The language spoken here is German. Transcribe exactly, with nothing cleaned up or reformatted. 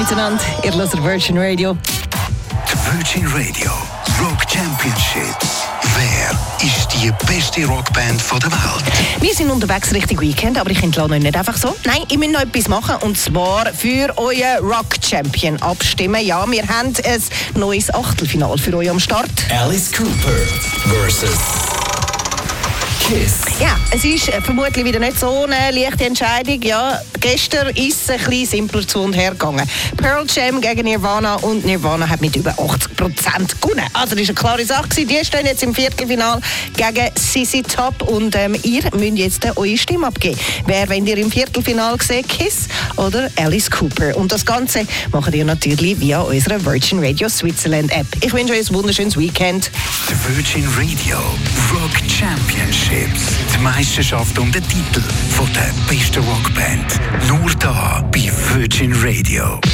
miteinander. Ihr hört Virgin Radio. Die Virgin Radio Rock Championships. Wer ist die beste Rockband der Welt? Wir sind unterwegs Richtung Weekend, aber ich entlasse euch nicht einfach so. Nein, ich muss noch etwas machen, und zwar für euren Rock Champion abstimmen. Ja, wir haben ein neues Achtelfinale für euch am Start. Alice Cooper versus Kiss. Ja, es ist vermutlich wieder nicht so eine leichte Entscheidung. Ja, gestern ist es ein bisschen simpler zu und her gegangen. Pearl Jam gegen Nirvana, und Nirvana hat mit über achtzig Prozent gewonnen. Also das ist eine klare Sache. Die stehen jetzt im Viertelfinale gegen Z Z Top, und ähm, ihr müsst jetzt eure Stimme abgeben. Wer wollt ihr im Viertelfinale sehen? Kiss oder Alice Cooper? Und das Ganze macht ihr natürlich via unserer Virgin Radio Switzerland App. Ich wünsche euch ein wunderschönes Weekend. Die Virgin Radio Rock Championships. Die Meisterschaft um den Titel von der besten Rockband. Nur da bei Virgin Radio.